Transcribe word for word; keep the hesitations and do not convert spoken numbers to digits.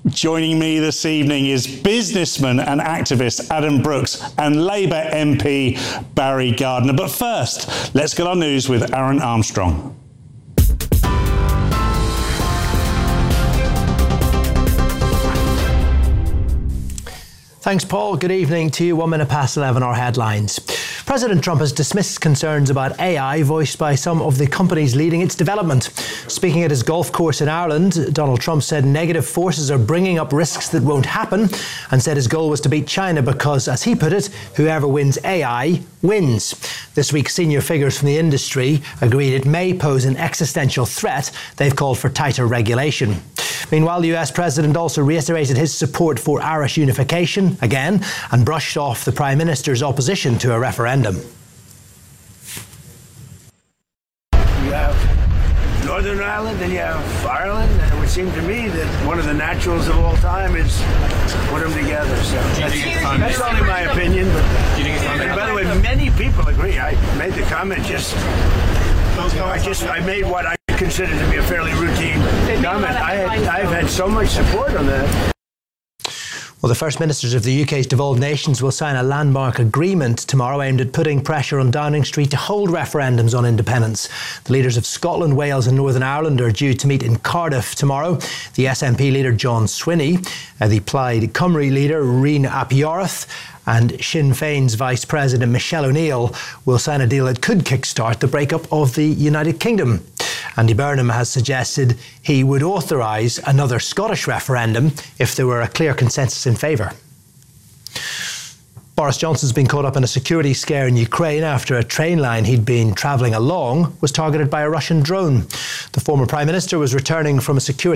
Joining me this evening is businessman and activist Adam Brooks and Labour M P Barry Gardiner. But first, let's get our news with Aaron Armstrong. Thanks, Paul. Good evening to you. One minute past eleven, our headlines. President Trump has dismissed concerns about A I voiced by some of the companies leading its development. Speaking at his golf course in Ireland, Donald Trump said negative forces are bringing up risks that won't happen, and said his goal was to beat China because, as he put it, whoever wins A I wins. This week, senior figures from the industry agreed it may pose an existential threat. They've called for tighter regulation. Meanwhile, the U S President also reiterated his support for Irish unification again and brushed off the Prime Minister's opposition to a referendum. You have Northern Ireland and you have Ireland, and it would seem to me that one of the naturals of all time is put them together. So that's, that's only my opinion. But, and by the way, many people agree. I made the comment just. I just I made what I consider to be a fairly routine comment. I had, I've had so much support on that. Well, the First Ministers of the U K's devolved nations will sign a landmark agreement tomorrow aimed at putting pressure on Downing Street to hold referendums on independence. The leaders of Scotland, Wales and Northern Ireland are due to meet in Cardiff tomorrow. The S N P leader John Swinney, uh, the Plaid Cymru leader Reen ap Iorwerth and Sinn Féin's Vice President Michelle O'Neill will sign a deal that could kickstart the breakup of the United Kingdom. Andy Burnham has suggested he would authorise another Scottish referendum if there were a clear consensus in favour. Boris Johnson's been caught up in a security scare in Ukraine after a train line he'd been travelling along was targeted by a Russian drone. The former Prime Minister was returning from a security